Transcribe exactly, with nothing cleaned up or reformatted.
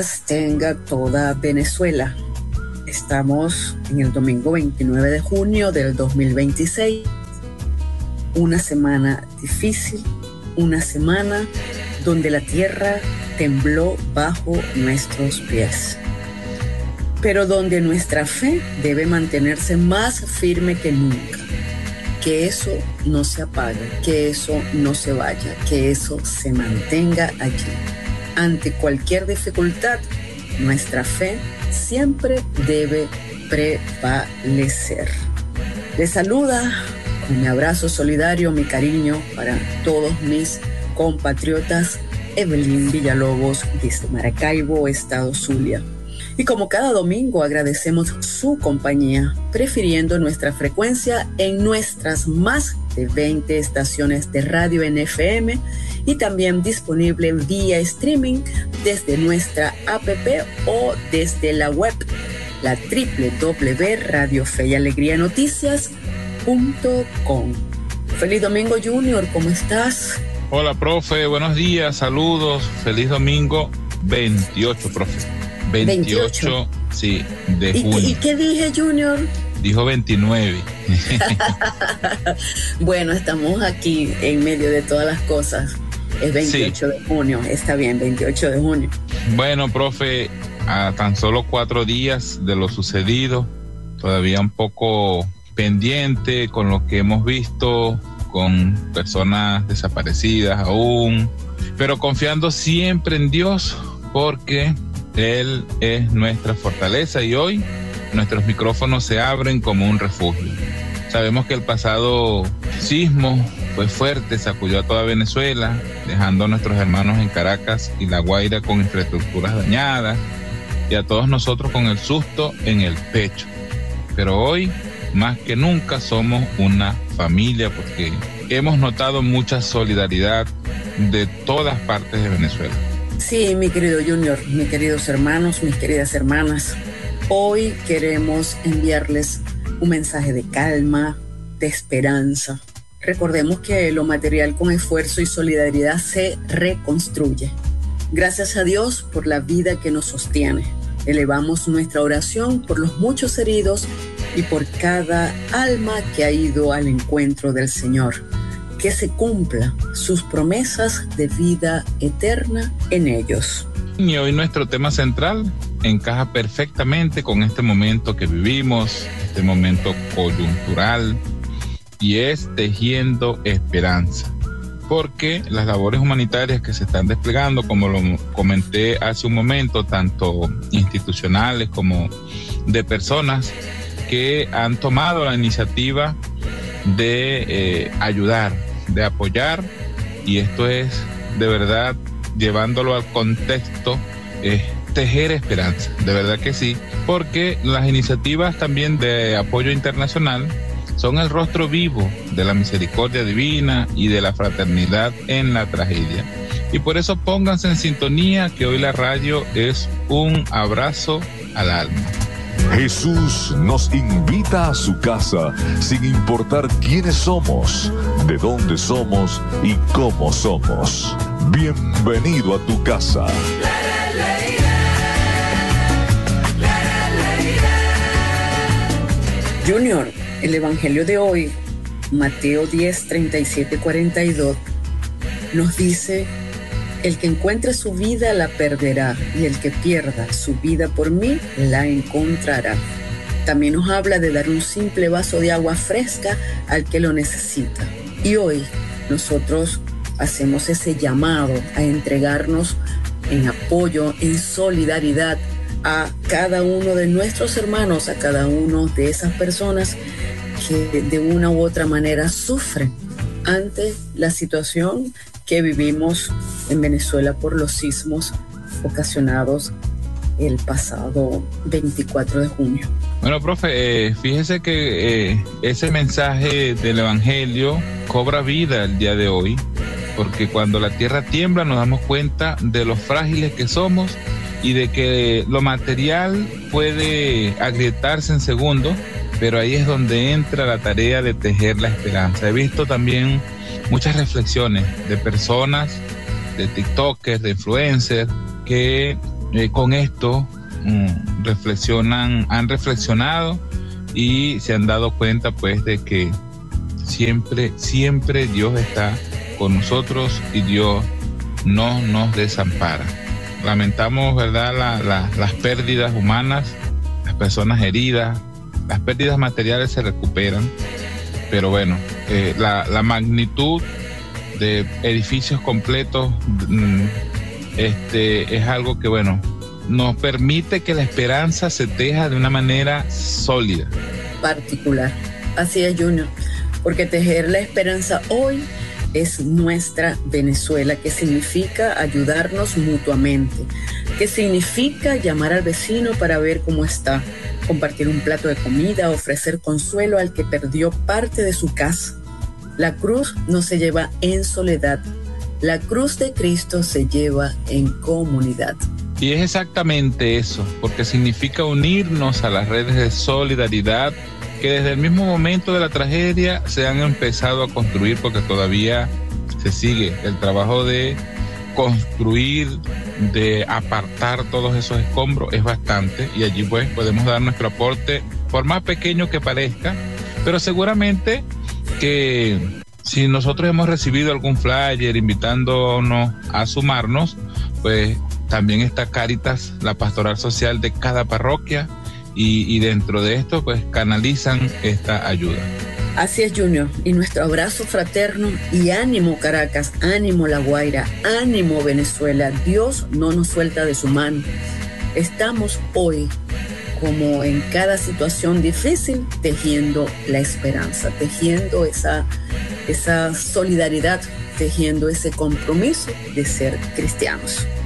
Tenga toda Venezuela. Estamos en el domingo veintinueve de junio del dos mil veintiséis. Una semana difícil, una semana donde la tierra tembló bajo nuestros pies, pero donde nuestra fe debe mantenerse más firme que nunca. Que eso no se apague, que eso no se vaya, que eso se mantenga allí. Ante cualquier dificultad, nuestra fe siempre debe prevalecer. Les saluda con mi abrazo solidario, mi cariño para todos mis compatriotas, Evelyn Villalobos desde Maracaibo, Estado Zulia. Y como cada domingo agradecemos su compañía, prefiriendo nuestra frecuencia en nuestras más de veinte estaciones de radio en F M y también disponible vía streaming desde nuestra app o desde la web, la doble u doble u doble u punto radio fe y alegría noticias punto com. Feliz domingo, Junior, ¿cómo estás? Hola, profe, buenos días, saludos, feliz domingo veintiocho, profe. veintiocho, sí, de ¿Y, junio. ¿Y qué dije, Junior? Dijo veintinueve. Bueno, estamos aquí en medio de todas las cosas. Es veintiocho sí. de junio, está bien, veintiocho de junio. Bueno, profe, a tan solo cuatro días de lo sucedido, todavía un poco pendiente con lo que hemos visto, con personas desaparecidas aún, pero confiando siempre en Dios, porque Él es nuestra fortaleza y hoy nuestros micrófonos se abren como un refugio. Sabemos que el pasado sismo fue fuerte, sacudió a toda Venezuela, dejando a nuestros hermanos en Caracas y La Guaira con infraestructuras dañadas y a todos nosotros con el susto en el pecho. Pero hoy, más que nunca, somos una familia porque hemos notado mucha solidaridad de todas partes de Venezuela. Sí, mi querido Junior, mis queridos hermanos, mis queridas hermanas, hoy queremos enviarles un mensaje de calma, de esperanza. Recordemos que lo material con esfuerzo y solidaridad se reconstruye. Gracias a Dios por la vida que nos sostiene. Elevamos nuestra oración por los muchos heridos y por cada alma que ha ido al encuentro del Señor. Que se cumplan sus promesas de vida eterna en ellos. Y hoy nuestro tema central encaja perfectamente con este momento que vivimos, este momento coyuntural, y es tejiendo esperanza. Porque las labores humanitarias que se están desplegando, como lo comenté hace un momento, tanto institucionales como de personas que han tomado la iniciativa de eh, ayudar, de apoyar, y esto es de verdad, llevándolo al contexto, es tejer esperanza, de verdad que sí, porque las iniciativas también de apoyo internacional son el rostro vivo de la misericordia divina y de la fraternidad en la tragedia. Y por eso pónganse en sintonía, que hoy la radio es un abrazo al alma. Jesús nos invita a su casa, sin importar quiénes somos, de dónde somos y cómo somos. Bienvenido a tu casa. Junior, el evangelio de hoy, Mateo diez, treinta y siete, cuarenta y dos, nos dice: el que encuentre su vida la perderá, y el que pierda su vida por mí la encontrará. También nos habla de dar un simple vaso de agua fresca al que lo necesita. Y hoy nosotros hacemos ese llamado a entregarnos en apoyo, en solidaridad a cada uno de nuestros hermanos, a cada uno de esas personas que de una u otra manera sufren ante la situación que vivimos en Venezuela por los sismos ocasionados el pasado veinticuatro de junio. Bueno, profe, eh, fíjese que eh, ese mensaje del Evangelio cobra vida el día de hoy, porque cuando la tierra tiembla nos damos cuenta de lo frágiles que somos y de que lo material puede agrietarse en segundos, pero ahí es donde entra la tarea de tejer la esperanza. He visto también muchas reflexiones de personas, de tiktokers, de influencers, que eh, con esto mm, reflexionan, han reflexionado y se han dado cuenta pues de que siempre, siempre Dios está con nosotros y Dios no nos desampara. Lamentamos, ¿verdad?, la, la, las pérdidas humanas, las personas heridas, las pérdidas materiales se recuperan, pero bueno, eh, la, la magnitud de edificios completos mm, este, es algo que, bueno, nos permite que la esperanza se teja de una manera sólida. Particular. Así es, Junior, porque tejer la esperanza hoy es nuestra Venezuela, que significa ayudarnos mutuamente, que significa llamar al vecino para ver cómo está, compartir un plato de comida, ofrecer consuelo al que perdió parte de su casa. La cruz no se lleva en soledad, la cruz de Cristo se lleva en comunidad. Y es exactamente eso, porque significa unirnos a las redes de solidaridad que desde el mismo momento de la tragedia se han empezado a construir, porque todavía se sigue el trabajo de construir, de apartar todos esos escombros, es bastante, y allí pues podemos dar nuestro aporte, por más pequeño que parezca, pero seguramente que si nosotros hemos recibido algún flyer invitándonos a sumarnos, pues también está Cáritas, la pastoral social de cada parroquia, y, y dentro de esto pues canalizan esta ayuda. Así es, Junior, y nuestro abrazo fraterno y ánimo Caracas, ánimo La Guaira, ánimo Venezuela. Dios no nos suelta de su mano. Estamos hoy, como en cada situación difícil, tejiendo la esperanza, tejiendo esa, esa solidaridad, tejiendo ese compromiso de ser cristianos.